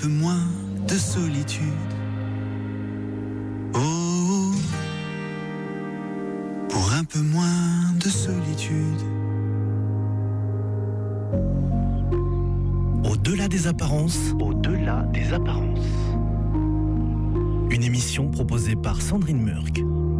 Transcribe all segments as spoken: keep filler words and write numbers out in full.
peu moins de solitude. Oh, pour un peu moins de solitude. Au-delà des apparences, Au-delà des apparences. Une émission proposée par Sandrine Murk.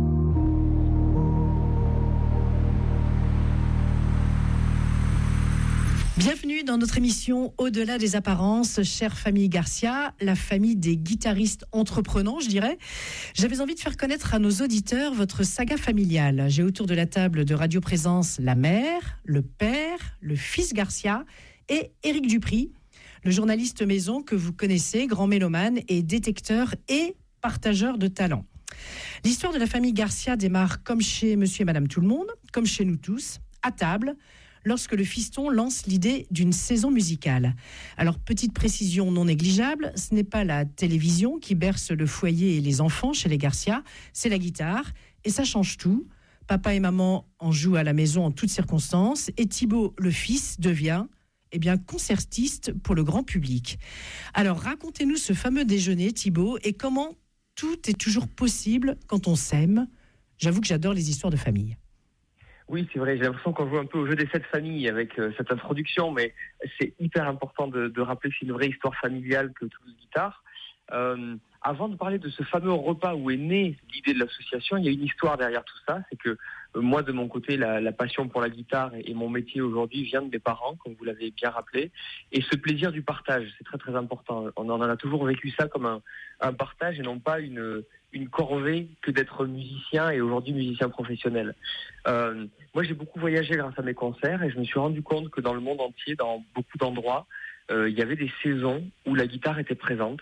Bienvenue dans notre émission Au-delà des apparences, chère famille Garcia, la famille des guitaristes entreprenants, je dirais. J'avais envie de faire connaître à nos auditeurs votre saga familiale. J'ai autour de la table de Radio Présence la mère, le père, le fils Garcia et Éric Dupri, le journaliste maison que vous connaissez, grand mélomane et détecteur et partageur de talents. L'histoire de la famille Garcia démarre comme chez Monsieur et Madame Tout-le-Monde, comme chez nous tous, à table, lorsque le fiston lance l'idée d'une saison musicale. Alors, petite précision non négligeable, ce n'est pas la télévision qui berce le foyer et les enfants chez les Garcia, c'est la guitare, et ça change tout. Papa et maman en jouent à la maison en toutes circonstances, et Thibaut, le fils, devient eh bien, concertiste pour le grand public. Alors, racontez-nous ce fameux déjeuner, Thibaut, et comment tout est toujours possible quand on s'aime. J'avoue que j'adore les histoires de famille. Oui, c'est vrai, j'ai l'impression qu'on joue un peu au jeu des sept familles avec euh, cette introduction, mais c'est hyper important de, de rappeler que c'est une vraie histoire familiale que Toulouse Guitare. Euh, avant de parler de ce fameux repas où est née l'idée de l'association, il y a une histoire derrière tout ça, c'est que euh, moi de mon côté, la, la passion pour la guitare et, et mon métier aujourd'hui vient de mes parents, comme vous l'avez bien rappelé, et ce plaisir du partage, c'est très très important. On en a toujours vécu ça comme un, un partage et non pas une... une corvée que d'être musicien et aujourd'hui musicien professionnel. Euh, moi, j'ai beaucoup voyagé grâce à mes concerts et je me suis rendu compte que dans le monde entier, dans beaucoup d'endroits, euh, il y avait des saisons où la guitare était présente.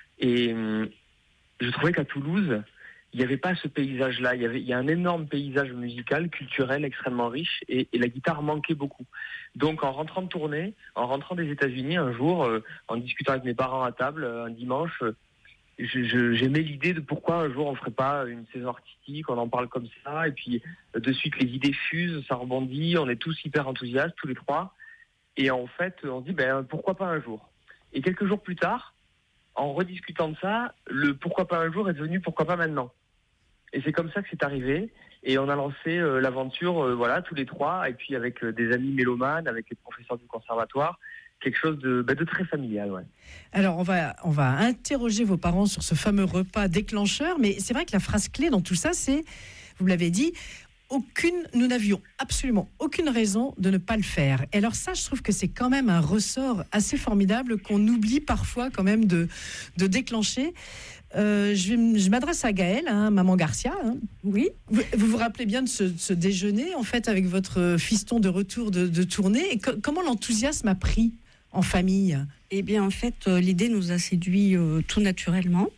Et euh, je trouvais qu'à Toulouse, il n'y avait pas ce paysage-là. Il y avait, il y a un énorme paysage musical, culturel, extrêmement riche et, et la guitare manquait beaucoup. Donc, en rentrant de tournée, en rentrant des États-Unis, un jour, euh, en discutant avec mes parents à table, un dimanche, euh, Je, je, j'aimais l'idée de pourquoi un jour on ferait pas une saison artistique, on en parle comme ça, et puis de suite les idées fusent, ça rebondit, on est tous hyper enthousiastes, tous les trois, et en fait on se dit ben pourquoi pas un jour. Et quelques jours plus tard, en rediscutant de ça, le pourquoi pas un jour est devenu pourquoi pas maintenant. Et c'est comme ça que c'est arrivé, et on a lancé euh, l'aventure, euh, voilà, tous les trois, et puis avec euh, des amis mélomanes, avec les professeurs du conservatoire, quelque chose de, bah, de très familial, ouais. Alors, on va, on va interroger vos parents sur ce fameux repas déclencheur, mais c'est vrai que la phrase clé dans tout ça, c'est, vous l'avez dit, aucune, nous n'avions absolument aucune raison de ne pas le faire. Et alors ça, je trouve que c'est quand même un ressort assez formidable qu'on oublie parfois quand même de, de déclencher. Euh, je, vais, je m'adresse à Gaëlle, hein, maman Garcia. Hein. Oui. Vous, vous vous rappelez bien de ce, de ce déjeuner, en fait, avec votre fiston de retour de, de tournée. Et co- comment l'enthousiasme a pris en famille? Eh bien, en fait, euh, l'idée nous a séduit euh, tout naturellement.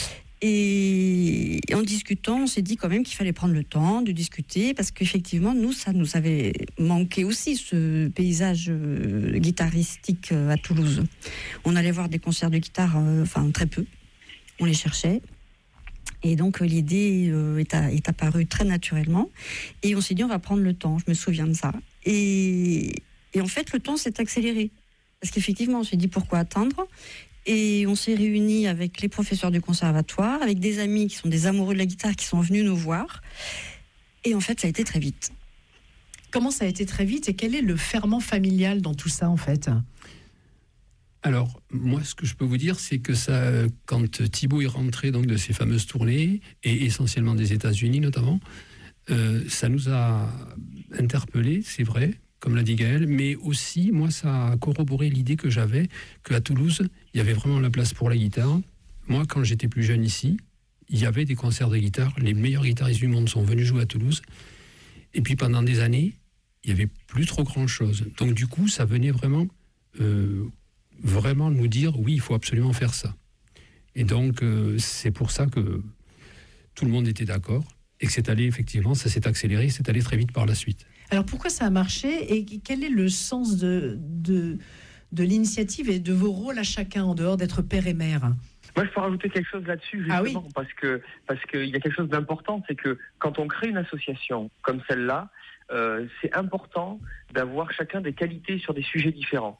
Et en discutant, on s'est dit quand même qu'il fallait prendre le temps de discuter, parce qu'effectivement, nous, ça nous avait manqué aussi, ce paysage euh, guitaristique euh, à Toulouse. On allait voir des concerts de guitare, euh, enfin très peu. On les cherchait. Et donc, euh, l'idée euh, est, à, est apparue très naturellement. Et on s'est dit, on va prendre le temps. Je me souviens de ça. Et, et en fait, le temps s'est accéléré. Parce qu'effectivement, on s'est dit pourquoi attendre. Et on s'est réunis avec les professeurs du conservatoire, avec des amis qui sont des amoureux de la guitare qui sont venus nous voir. Et en fait, ça a été très vite. Comment ça a été très vite et quel est le ferment familial dans tout ça, en fait? Alors, moi, ce que je peux vous dire, c'est que ça, quand Thibaut est rentré donc, de ces fameuses tournées, et essentiellement des États-Unis notamment, euh, ça nous a interpellés, c'est vrai, comme l'a dit Gaëlle, mais aussi, moi, ça a corroboré l'idée que j'avais qu'à Toulouse, il y avait vraiment la place pour la guitare. Moi, quand j'étais plus jeune ici, il y avait des concerts de guitare. Les meilleurs guitaristes du monde sont venus jouer à Toulouse. Et puis, pendant des années, il n'y avait plus trop grand-chose. Donc, du coup, ça venait vraiment, euh, vraiment nous dire, oui, il faut absolument faire ça. Et donc, euh, c'est pour ça que tout le monde était d'accord. Et que c'est allé, effectivement, ça s'est accéléré, c'est allé très vite par la suite. Alors pourquoi ça a marché et quel est le sens de, de, de l'initiative et de vos rôles à chacun en dehors d'être père et mère? Moi, je peux rajouter quelque chose là-dessus, justement, ah oui. parce que parce qu'il y a quelque chose d'important, c'est que quand on crée une association comme celle-là, euh, c'est important d'avoir chacun des qualités sur des sujets différents.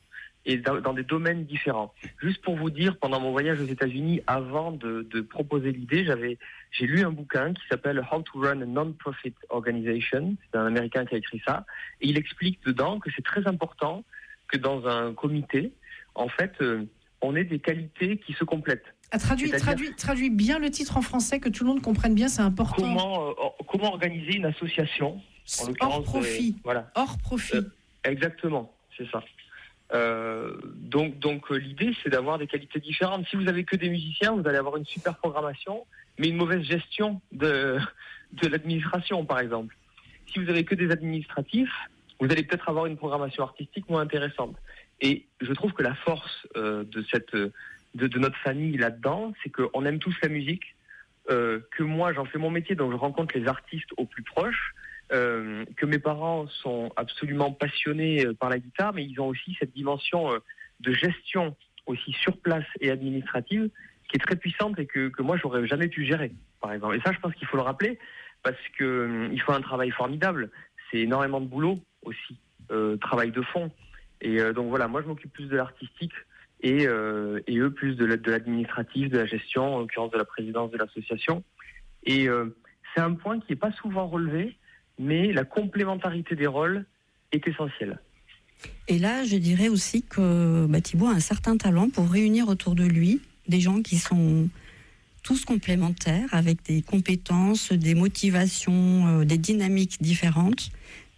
et dans, dans des domaines différents. Juste pour vous dire, pendant mon voyage aux États-Unis, avant de, de proposer l'idée, j'avais, j'ai lu un bouquin qui s'appelle How to Run a Non-Profit Organization. C'est un Américain qui a écrit ça. Et il explique dedans que c'est très important que dans un comité, en fait, euh, on ait des qualités qui se complètent. Ah, traduis, traduis, traduis bien le titre en français, que tout le monde comprenne bien, c'est important. Comment, euh, comment organiser une association en hors profit. Euh, voilà. Hors profit. Euh, exactement, c'est ça. Euh, donc, donc euh, l'idée, c'est d'avoir des qualités différentes. Si vous avez que des musiciens, vous allez avoir une super programmation, mais une mauvaise gestion de, de l'administration, par exemple. Si vous avez que des administratifs, vous allez peut-être avoir une programmation artistique moins intéressante. Et je trouve que la force euh, de cette, de, de notre famille là-dedans, c'est qu'on aime tous la musique, euh, que moi, j'en fais mon métier, donc je rencontre les artistes au plus proche. Euh, que mes parents sont absolument passionnés euh, par la guitare, mais ils ont aussi cette dimension euh, de gestion aussi sur place et administrative qui est très puissante et que, que moi j'aurais jamais pu gérer, par exemple. Et ça, je pense qu'il faut le rappeler parce que euh, il faut un travail formidable. C'est énormément de boulot aussi, euh, travail de fond. Et euh, donc voilà, moi je m'occupe plus de l'artistique et, euh, et eux plus de, de l'administratif, de la gestion, en l'occurrence de la présidence de l'association. Et euh, c'est un point qui n'est pas souvent relevé, mais la complémentarité des rôles est essentielle. Et là, je dirais aussi que bah, Thibaut a un certain talent pour réunir autour de lui des gens qui sont tous complémentaires, avec des compétences, des motivations, euh, des dynamiques différentes,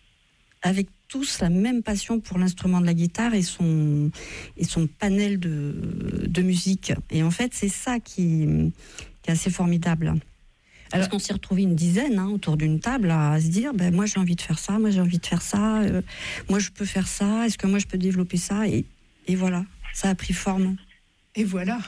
avec tous la même passion pour l'instrument de la guitare et son, et son panel de, de musique. Et en fait, c'est ça qui, qui est assez formidable. Alors, parce qu'on s'est retrouvés une dizaine hein, autour d'une table à se dire ben, moi j'ai envie de faire ça, moi j'ai envie de faire ça, euh, moi je peux faire ça, est-ce que moi je peux développer ça et, et voilà, ça a pris forme. Et voilà.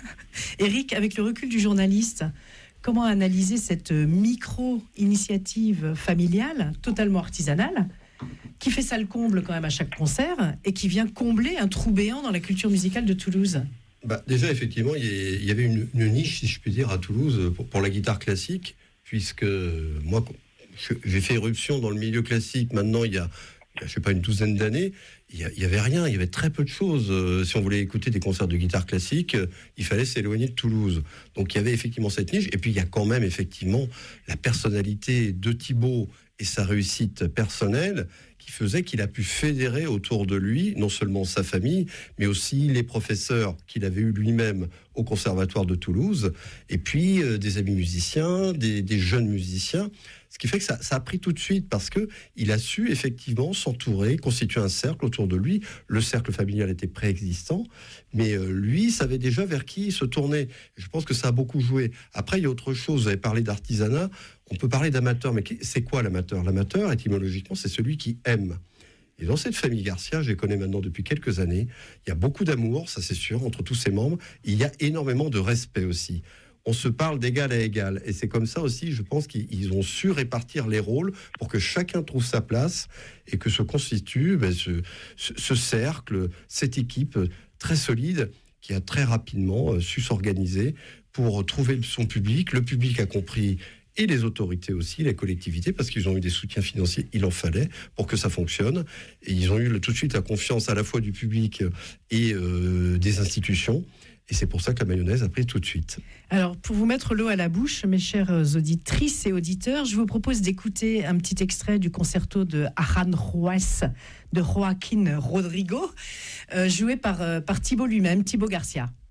Éric, avec le recul du journaliste, comment analyser cette micro-initiative familiale, totalement artisanale, qui fait ça le comble quand même à chaque concert et qui vient combler un trou béant dans la culture musicale de Toulouse? Bah, déjà, effectivement, il y avait une, une niche, si je puis dire, à Toulouse pour, pour la guitare classique, puisque moi, j'ai fait éruption dans le milieu classique maintenant, il y a, je sais pas, une douzaine d'années. Il n'y avait rien, il y avait très peu de choses. Si on voulait écouter des concerts de guitare classique, il fallait s'éloigner de Toulouse. Donc il y avait effectivement cette niche. Et puis il y a quand même effectivement la personnalité de Thibaut et sa réussite personnelle qui faisait qu'il a pu fédérer autour de lui non seulement sa famille, mais aussi les professeurs qu'il avait eu lui-même au Conservatoire de Toulouse, et puis euh, des amis musiciens, des, des jeunes musiciens. Ce qui fait que ça, ça a pris tout de suite parce que il a su effectivement s'entourer, constituer un cercle autour de lui. Le cercle familial était préexistant, mais euh, lui savait déjà vers qui se tourner. Je pense que ça a beaucoup joué. Après, il y a autre chose. Vous avez parlé d'artisanat. On peut parler d'amateur, mais c'est quoi l'amateur? L'amateur, étymologiquement, c'est celui qui aime. Et dans cette famille Garcia, je les connais maintenant depuis quelques années, il y a beaucoup d'amour, ça c'est sûr, entre tous ses membres. Il y a énormément de respect aussi. On se parle d'égal à égal. Et c'est comme ça aussi, je pense qu'ils ont su répartir les rôles pour que chacun trouve sa place et que se constitue ben, ce, ce, ce cercle, cette équipe très solide qui a très rapidement su s'organiser pour trouver son public. Le public a compris, et les autorités aussi, les collectivités, parce qu'ils ont eu des soutiens financiers, il en fallait pour que ça fonctionne. Et ils ont eu tout de suite la confiance à la fois du public et euh, des institutions. Et c'est pour ça que la mayonnaise a pris tout de suite. Alors, pour vous mettre l'eau à la bouche, mes chères auditrices et auditeurs, je vous propose d'écouter un petit extrait du concerto de Aranjuez de Joaquín Rodrigo, euh, joué par, euh, par Thibaut lui-même, Thibaut Garcia.